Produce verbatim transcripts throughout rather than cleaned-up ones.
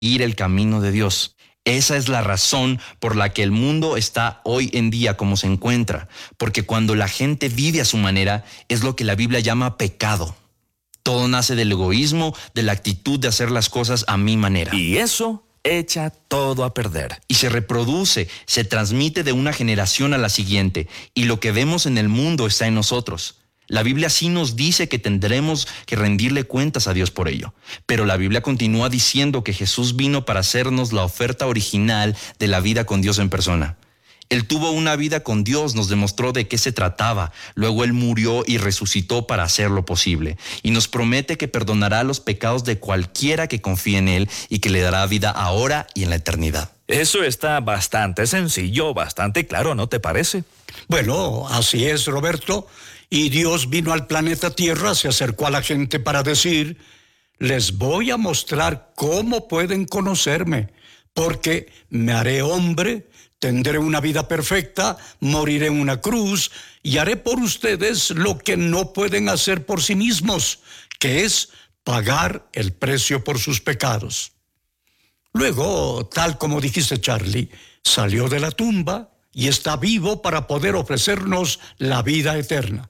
ir el camino de Dios. Esa es la razón por la que el mundo está hoy en día como se encuentra, porque cuando la gente vive a su manera es lo que la Biblia llama pecado. Todo nace del egoísmo, de la actitud de hacer las cosas a mi manera. Y eso echa todo a perder. Y se reproduce, se transmite de una generación a la siguiente, y lo que vemos en el mundo está en nosotros. La Biblia sí nos dice que tendremos que rendirle cuentas a Dios por ello, pero la Biblia continúa diciendo que Jesús vino para hacernos la oferta original de la vida con Dios en persona. Él tuvo una vida con Dios, nos demostró de qué se trataba, luego Él murió y resucitó para hacerlo posible, y nos promete que perdonará los pecados de cualquiera que confíe en Él y que le dará vida ahora y en la eternidad. Eso está bastante sencillo, bastante claro, ¿no te parece? Bueno, así es, Roberto. Y Dios vino al planeta Tierra, se acercó a la gente para decir: les voy a mostrar cómo pueden conocerme, porque me haré hombre, tendré una vida perfecta, moriré en una cruz y haré por ustedes lo que no pueden hacer por sí mismos, que es pagar el precio por sus pecados. Luego, tal como dijiste, Charlie, salió de la tumba y está vivo para poder ofrecernos la vida eterna.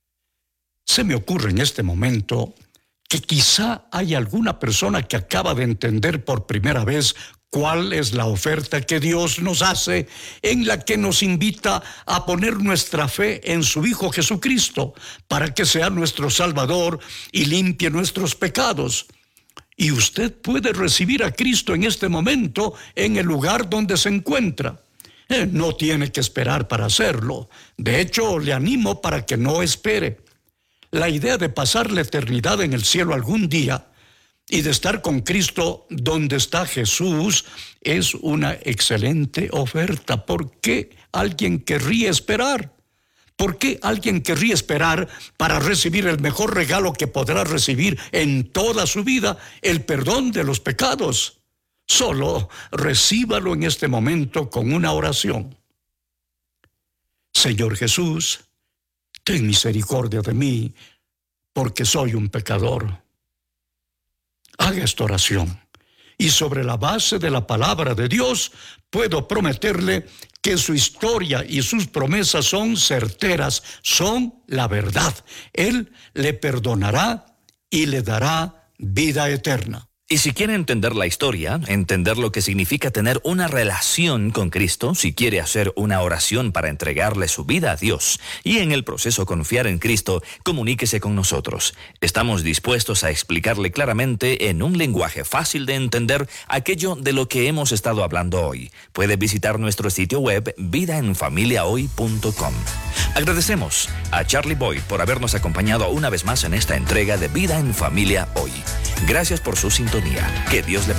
Se me ocurre en este momento que quizá hay alguna persona que acaba de entender por primera vez cuál es la oferta que Dios nos hace, en la que nos invita a poner nuestra fe en su Hijo Jesucristo, para que sea nuestro Salvador y limpie nuestros pecados. Y usted puede recibir a Cristo en este momento en el lugar donde se encuentra. Eh, no tiene que esperar para hacerlo. De hecho, le animo para que no espere. La idea de pasar la eternidad en el cielo algún día y de estar con Cristo donde está Jesús es una excelente oferta. ¿Por qué alguien querría esperar? ¿Por qué alguien querría esperar para recibir el mejor regalo que podrá recibir en toda su vida, el perdón de los pecados? Solo recíbalo en este momento con una oración. Señor Jesús, ten misericordia de mí, porque soy un pecador. Haga esta oración, y sobre la base de la palabra de Dios, puedo prometerle que su historia y sus promesas son certeras, son la verdad. Él le perdonará y le dará vida eterna. Y si quiere entender la historia, entender lo que significa tener una relación con Cristo, si quiere hacer una oración para entregarle su vida a Dios y en el proceso confiar en Cristo, comuníquese con nosotros. Estamos dispuestos a explicarle claramente en un lenguaje fácil de entender aquello de lo que hemos estado hablando hoy. Puede visitar nuestro sitio web vida en familia hoy punto com. Agradecemos a Charlie Boyd por habernos acompañado una vez más en esta entrega de Vida en Familia Hoy. Gracias por su sintonía. Que Dios le